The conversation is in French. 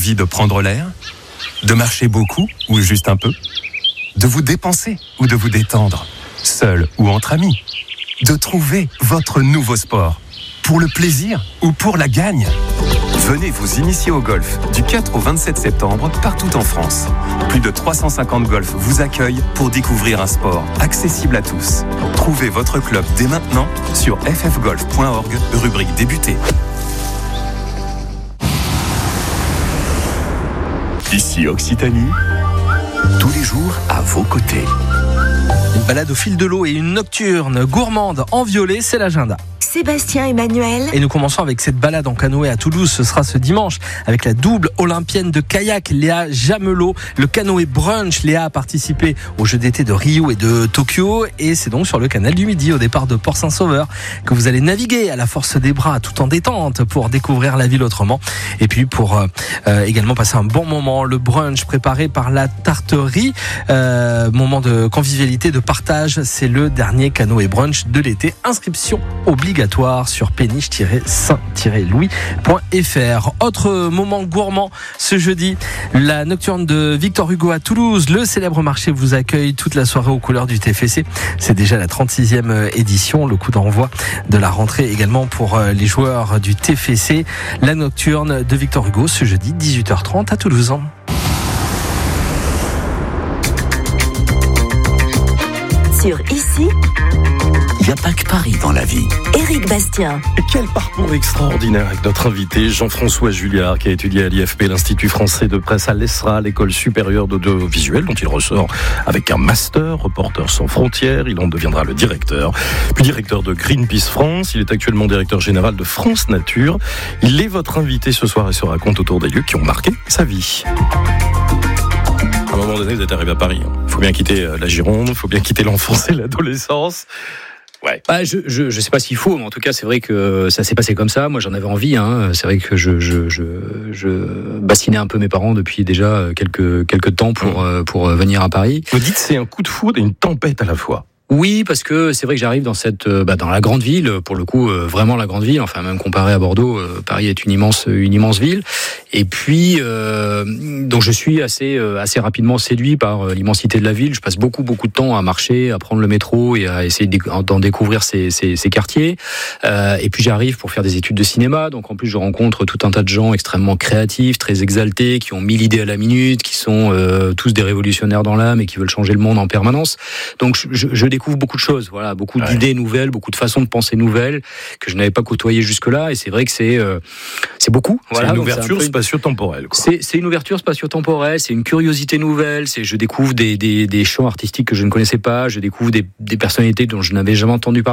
Envie de prendre l'air ? De marcher beaucoup ou juste un peu ? De vous dépenser ou de vous détendre ? Seul ou entre amis ? De trouver votre nouveau sport ? Pour le plaisir ou pour la gagne ? Venez vous initier au golf du 4 au 27 septembre partout en France. Plus de 350 golfs vous accueillent pour découvrir un sport accessible à tous. Trouvez votre club dès maintenant sur ffgolf.org, rubrique débuter. Ici Occitanie, tous les jours à vos côtés. Une balade au fil de l'eau et une nocturne gourmande en violet, c'est l'agenda. Sébastien Emmanuel. Et nous commençons avec cette balade en canoë à Toulouse. Ce sera ce dimanche avec la double olympienne de kayak, Léa Jamelot. Le canoë brunch. Léa a participé aux Jeux d'été de Rio et de Tokyo. Et c'est donc sur le canal du Midi, au départ de Port-Saint-Sauveur, que vous allez naviguer à la force des bras, tout en détente, pour découvrir la ville autrement. Et puis pour également passer un bon moment. Le brunch préparé par la tarterie. Moment de convivialité, de partage. C'est le dernier canoë brunch de l'été. Inscription obligatoire sur péniche-saint-louis.fr. Autre moment gourmand ce jeudi, la nocturne de Victor Hugo à Toulouse. Le célèbre marché vous accueille toute la soirée aux couleurs du TFC. C'est déjà la 36e édition, le coup d'envoi de la rentrée également pour les joueurs du TFC. La nocturne de Victor Hugo ce jeudi 18h30 à Toulouse. Sur Ici, il n'y a pas que Paris dans la vie. Éric Bastien. Et quel parcours extraordinaire avec notre invité Jean-François Julliard, qui a étudié à l'IFP, l'Institut français de presse, à l'ESRA, l'école supérieure d'audiovisuel, dont il ressort avec un master, Reporters sans frontières. Il en deviendra le directeur, puis directeur de Greenpeace France. Il est actuellement directeur général de France Nature. Il est votre invité ce soir et se raconte autour des lieux qui ont marqué sa vie. À un moment donné, vous êtes arrivé à Paris. Il faut bien quitter la Gironde, il faut bien quitter l'enfance et l'adolescence. Ouais. Je sais pas s'il faut, mais en tout cas, c'est vrai que ça s'est passé comme ça. Moi, j'en avais envie. C'est vrai que je bassinais un peu mes parents depuis déjà quelques temps pour venir à Paris. Vous dites c'est un coup de foudre et une tempête à la fois. Oui, parce que c'est vrai que j'arrive dans dans la grande ville, pour le coup, vraiment la grande ville. Enfin, même comparé à Bordeaux, Paris est une immense ville. Et puis, donc je suis assez rapidement séduit par l'immensité de la ville. Je passe beaucoup de temps à marcher, à prendre le métro et à essayer d'en découvrir ces quartiers. Et puis j'arrive pour faire des études de cinéma. Donc en plus, je rencontre tout un tas de gens extrêmement créatifs, très exaltés, qui ont 1000 idées à la minute, qui sont tous des révolutionnaires dans l'âme et qui veulent changer le monde en permanence. Donc je découvre beaucoup de choses, voilà, beaucoup d'idées nouvelles, beaucoup de façons de penser nouvelles que je n'avais pas côtoyées jusque-là, et c'est vrai que c'est beaucoup. Voilà, c'est une ouverture spatio-temporelle. C'est une ouverture spatio-temporelle, c'est une curiosité nouvelle, je découvre des champs artistiques que je ne connaissais pas, je découvre des personnalités dont je n'avais jamais entendu parler.